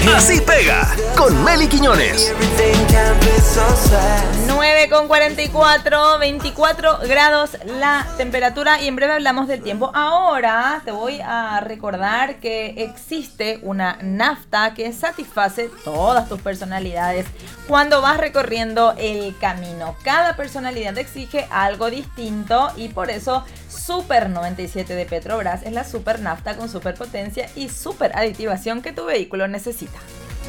Así pega con Meli Quiñones. 9:44, 24 grados la temperatura y en breve hablamos del tiempo. Ahora te voy a recordar que existe una nafta que satisface todas tus personalidades cuando vas recorriendo el camino. Cada personalidad exige algo distinto y por eso Super 97 de Petrobras es la super nafta con superpotencia y super aditivación que tu vehículo necesita.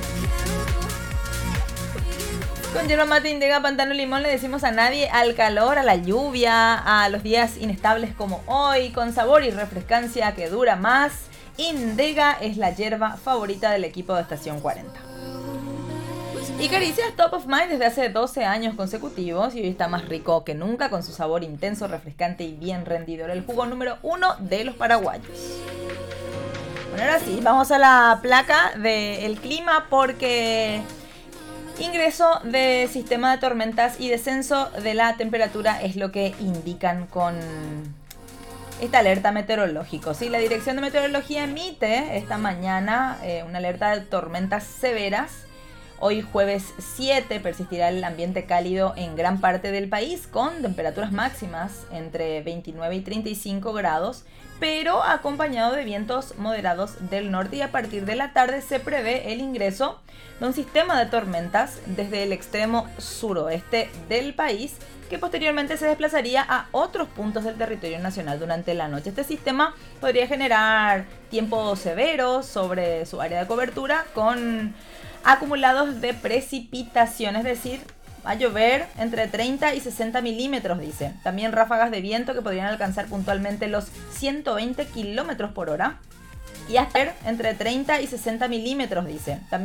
Con yerba mate, Indega, pantano, limón le decimos a nadie al calor, a la lluvia, a los días inestables como hoy, con sabor y refrescancia que dura más. Indega es la yerba favorita del equipo de Estación 40. Y Caricias Top of Mind desde hace 12 años consecutivos y hoy está más rico que nunca con su sabor intenso, refrescante y bien rendidor. El jugo número 1 de los paraguayos. Bueno, ahora sí, vamos a la placa del clima porque ingreso de sistema de tormentas y descenso de la temperatura es lo que indican con esta alerta meteorológica. Sí, la Dirección de Meteorología emite esta mañana una alerta de tormentas severas. Hoy jueves 7 persistirá el ambiente cálido en gran parte del país con temperaturas máximas entre 29 y 35 grados, pero acompañado de vientos moderados del norte y a partir de la tarde se prevé el ingreso de un sistema de tormentas desde el extremo suroeste del país que posteriormente se desplazaría a otros puntos del territorio nacional durante la noche. Este sistema podría generar tiempos severos sobre su área de cobertura con acumulados de precipitación, es decir, va a llover entre 30 y 60 milímetros, dice. También ráfagas de viento que podrían alcanzar puntualmente los 120 kilómetros por hora y hasta entre 30 y 60 milímetros, dice. También